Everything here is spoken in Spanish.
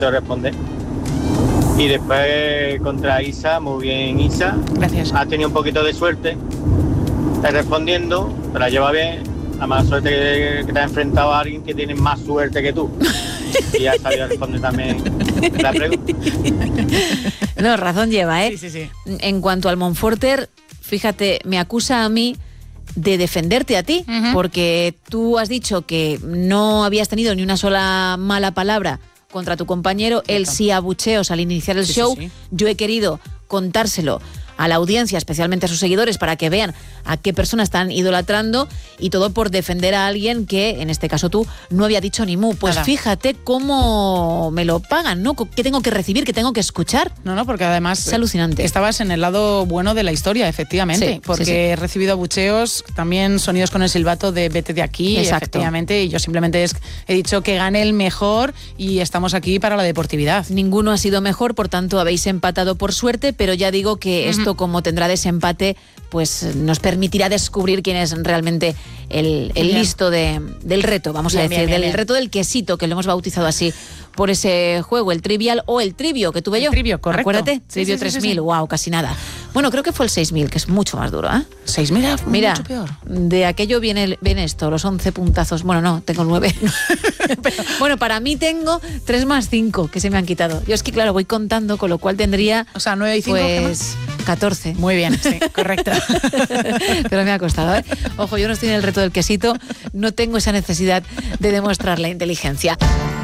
responder. Y después contra Isa, muy bien Isa. Gracias. Ha tenido un poquito de suerte. Está respondiendo, te la lleva bien. La mala suerte que te ha enfrentado a alguien que tiene más suerte que tú. Y ha sabido responder también la pregunta. No, razón lleva, ¿eh? Sí. En cuanto al Monforter, fíjate, me acusa a mí de defenderte a ti, porque tú has dicho que no habías tenido ni una sola mala palabra contra tu compañero, él sí abucheos al iniciar el show. Sí. Yo he querido contárselo a la audiencia, especialmente a sus seguidores, para que vean a qué persona están idolatrando, y todo por defender a alguien que, en este caso tú, no había dicho ni mu. Pues nada. fíjate cómo me lo pagan, ¿no? ¿Qué tengo que recibir? ¿Qué tengo que escuchar? No, porque además Es alucinante. Estabas en el lado bueno de la historia, efectivamente, Sí, porque sí. he recibido abucheos, también sonidos con el silbato de vete de aquí, Exacto. efectivamente, y yo simplemente he dicho que gane el mejor y estamos aquí para la deportividad. Ninguno ha sido mejor, por tanto habéis empatado por suerte, pero ya digo que esto, como tendrá desempate, pues nos permitirá descubrir quién es realmente el listo del reto, vamos a decir, del reto del quesito, que lo hemos bautizado así por ese juego, el trivial o el trivio que tuve yo. El trivio, correcto. Acuérdate, Sí, trivio sí, sí, 3000, sí. wow, casi nada. Bueno, creo que fue el 6000, que es mucho más duro, ¿eh? 6, mira, Mira, mucho peor. de aquello viene esto, los 11 puntazos. Bueno, no, tengo 9. Bueno, para mí tengo 3 más 5 que se me han quitado. Yo es que, claro, voy contando, con lo cual tendría... O sea, 9 y 5, ¿qué pues 14. Muy bien, sí, correcto. Pero me ha costado, ¿eh? Ojo, yo no estoy en el reto del quesito, no tengo esa necesidad de demostrar la inteligencia.